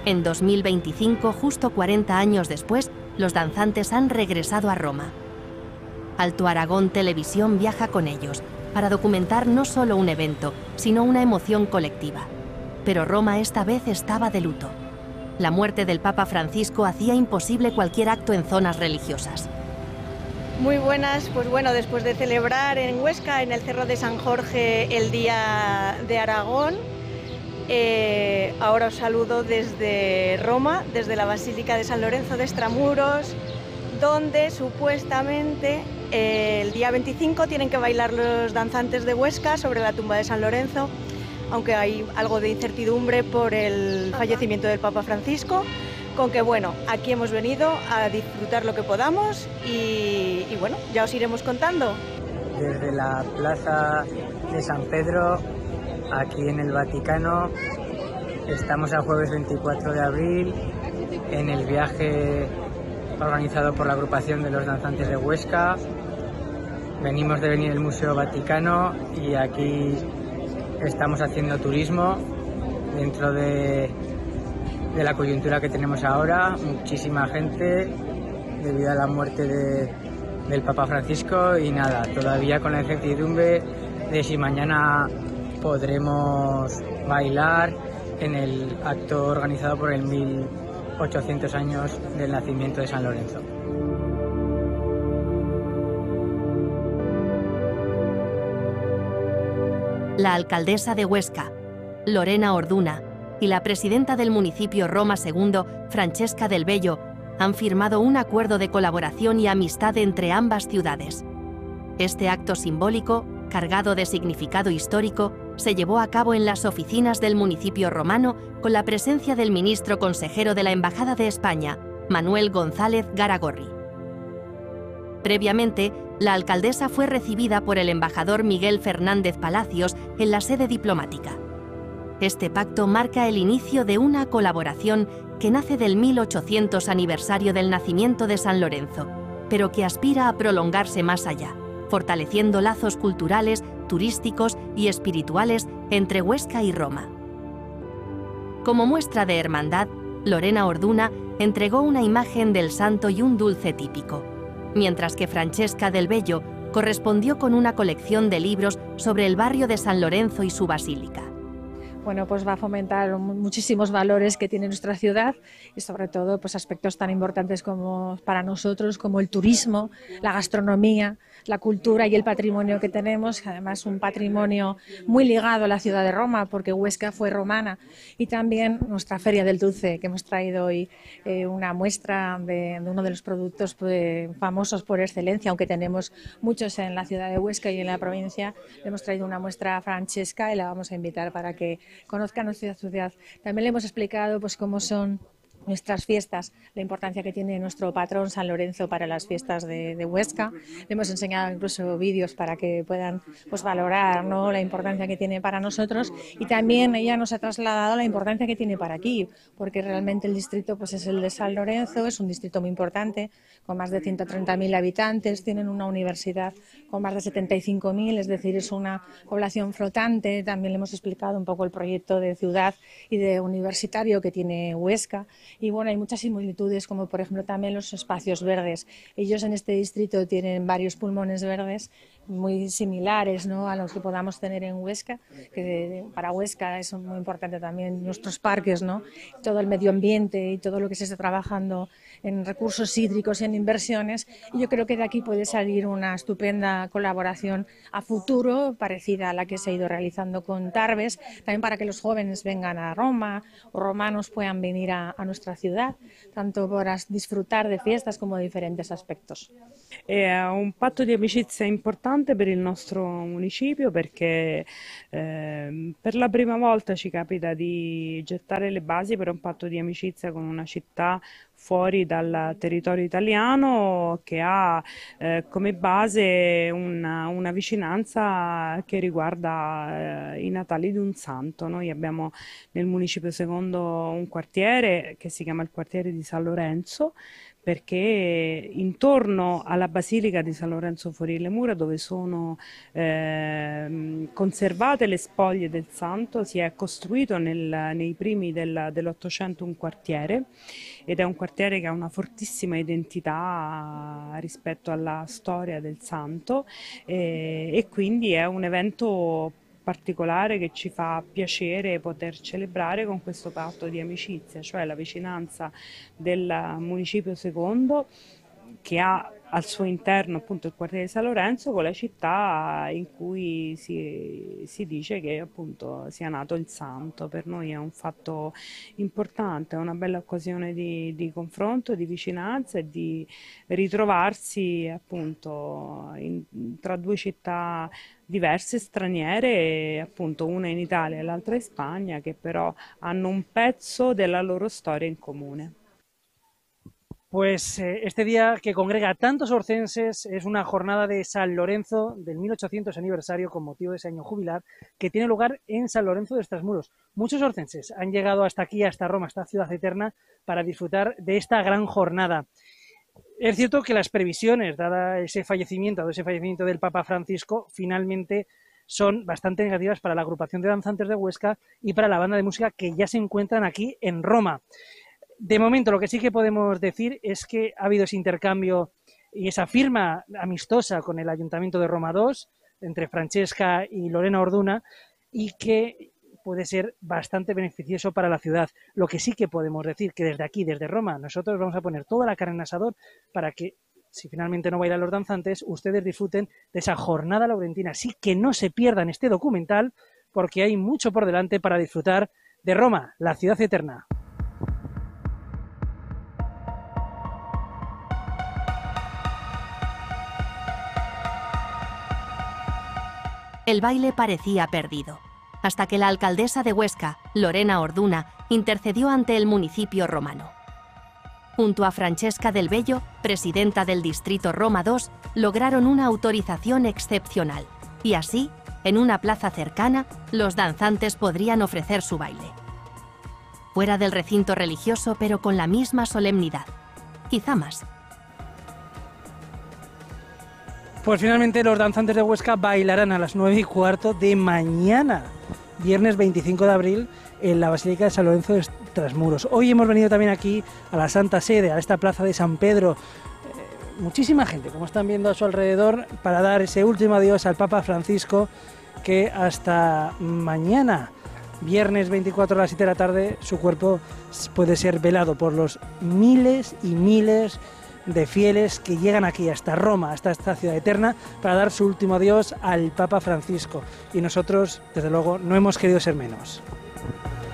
En 2025, justo 40 años después, los danzantes han regresado a Roma. Alto Aragón Televisión viaja con ellos para documentar no solo un evento, sino una emoción colectiva. Pero Roma esta vez estaba de luto. La muerte del Papa Francisco hacía imposible cualquier acto en zonas religiosas. Muy buenas, pues bueno, después de celebrar en Huesca, en el Cerro de San Jorge, el Día de Aragón, ahora os saludo desde Roma, desde la Basílica de San Lorenzo de Extramuros, donde supuestamente el día 25 tienen que bailar los danzantes de Huesca sobre la tumba de San Lorenzo, aunque hay algo de incertidumbre por el fallecimiento del Papa Francisco, con que bueno, aquí hemos venido a disfrutar lo que podamos y bueno, ya os iremos contando. Desde la Plaza de San Pedro, aquí en el Vaticano, estamos a jueves 24 de abril en el viaje organizado por la agrupación de los danzantes de Huesca. Venimos de venir al Museo Vaticano y aquí estamos haciendo turismo dentro de la coyuntura que tenemos ahora. Muchísima gente debido a la muerte del Papa Francisco y nada, todavía con la incertidumbre de si mañana podremos bailar en el acto organizado por el 1800 años del nacimiento de San Lorenzo. La alcaldesa de Huesca, Lorena Orduna, y la presidenta del municipio Roma II, Francesca del Bello, han firmado un acuerdo de colaboración y amistad entre ambas ciudades. Este acto simbólico, cargado de significado histórico, se llevó a cabo en las oficinas del municipio romano con la presencia del ministro consejero de la Embajada de España, Manuel González Garagorri. Previamente, la alcaldesa fue recibida por el embajador Miguel Fernández Palacios en la sede diplomática. Este pacto marca el inicio de una colaboración que nace del 1800 aniversario del nacimiento de San Lorenzo, pero que aspira a prolongarse más allá, fortaleciendo lazos culturales, turísticos y espirituales entre Huesca y Roma. Como muestra de hermandad, Lorena Orduna entregó una imagen del santo y un dulce típico, mientras que Francesca del Bello correspondió con una colección de libros sobre el barrio de San Lorenzo y su basílica. Bueno, pues va a fomentar muchísimos valores que tiene nuestra ciudad y sobre todo pues aspectos tan importantes como para nosotros como el turismo, la gastronomía, la cultura y el patrimonio que tenemos, además un patrimonio muy ligado a la ciudad de Roma porque Huesca fue romana, y también nuestra Feria del Dulce, que hemos traído hoy una muestra de uno de los productos famosos por excelencia, aunque tenemos muchos en la ciudad de Huesca y en la provincia. Le hemos traído una muestra a Francesca y la vamos a invitar para que conozcan nuestra ciudad. También le hemos explicado pues cómo son nuestras fiestas, la importancia que tiene nuestro patrón San Lorenzo para las fiestas de Huesca. Le hemos enseñado incluso vídeos para que puedan pues valorar, ¿no?, la importancia que tiene para nosotros, y también ella nos ha trasladado la importancia que tiene para aquí, porque realmente el distrito pues es el de San Lorenzo, es un distrito muy importante, con más de 130.000 habitantes, tienen una universidad con más de 75.000, es decir, es una población flotante. También le hemos explicado un poco el proyecto de ciudad y de universitario que tiene Huesca. Y bueno, hay muchas similitudes, como por ejemplo también los espacios verdes. Ellos en este distrito tienen varios pulmones verdes muy similares, ¿no?, a los que podamos tener en Huesca, que para Huesca es muy importante también nuestros parques, ¿no?, todo el medio ambiente y todo lo que se está trabajando en recursos hídricos y en inversiones. Y yo creo que de aquí puede salir una estupenda colaboración a futuro, parecida a la que se ha ido realizando con Tarbes, también para que los jóvenes vengan a Roma o romanos puedan venir a nuestra ciudad, tanto para disfrutar de fiestas como de diferentes aspectos. È un patto di amicizia importante per il nostro municipio perché per la prima volta ci capita di gettare le basi per un patto di amicizia con una città fuori dal territorio italiano, che ha come base una vicinanza che riguarda i natali di un santo. Noi abbiamo nel Municipio Secondo un quartiere che si chiama il quartiere di San Lorenzo, perché intorno alla Basilica di San Lorenzo fuori le mura, dove sono conservate le spoglie del santo, si è costruito nei primi dell'Ottocento un quartiere, ed è un quartiere che ha una fortissima identità rispetto alla storia del santo, e quindi è un evento particolare che ci fa piacere poter celebrare con questo patto di amicizia, cioè la vicinanza del Municipio Secondo, che ha al suo interno appunto il quartiere di San Lorenzo, con la città in cui si dice che appunto sia nato il santo. Per noi è un fatto importante, è una bella occasione di confronto, di vicinanza e di ritrovarsi appunto tra due città diverse, straniere, appunto una in Italia e l'altra in Spagna, che però hanno un pezzo della loro storia in comune. Pues este día que congrega a tantos orcenses es una jornada de San Lorenzo del 1800 aniversario con motivo de ese año jubilar, que tiene lugar en San Lorenzo de Extramuros. Muchos orcenses han llegado hasta aquí, hasta Roma, esta ciudad eterna, para disfrutar de esta gran jornada. Es cierto que las previsiones, dado ese fallecimiento del Papa Francisco, finalmente son bastante negativas para la agrupación de danzantes de Huesca y para la banda de música que ya se encuentran aquí en Roma. De momento, lo que sí que podemos decir es que ha habido ese intercambio y esa firma amistosa con el Ayuntamiento de Roma II, entre Francesca y Lorena Orduna, y que puede ser bastante beneficioso para la ciudad. Lo que sí que podemos decir que desde aquí, desde Roma, nosotros vamos a poner toda la carne en asador para que, si finalmente no bailan los danzantes, ustedes disfruten de esa jornada laurentina. Así que no se pierdan este documental, porque hay mucho por delante para disfrutar de Roma, la ciudad eterna. El baile parecía perdido, hasta que la alcaldesa de Huesca, Lorena Orduna, intercedió ante el municipio romano. Junto a Francesca del Bello, presidenta del distrito Roma II, lograron una autorización excepcional, y así, en una plaza cercana, los danzantes podrían ofrecer su baile. Fuera del recinto religioso, pero con la misma solemnidad, quizá más. Pues finalmente los danzantes de Huesca bailarán a las 9:15 de mañana, viernes 25 de abril, en la Basílica de San Lorenzo de Extramuros. Hoy hemos venido también aquí a la Santa Sede, a esta plaza de San Pedro. Muchísima gente, como están viendo a su alrededor, para dar ese último adiós al Papa Francisco, que hasta mañana, viernes 24 a las 7 de la tarde, su cuerpo puede ser velado por los miles y miles de fieles que llegan aquí hasta Roma, hasta esta ciudad eterna, para dar su último adiós al Papa Francisco. Y nosotros, desde luego, no hemos querido ser menos.